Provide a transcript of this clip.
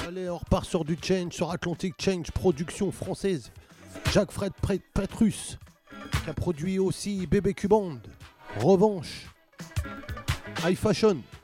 Allez, on repart sur du Change, sur Atlantic Change, production française. Jacques-Fred Petrus, qui a produit aussi BBQ Band, Revanche, High Fashion.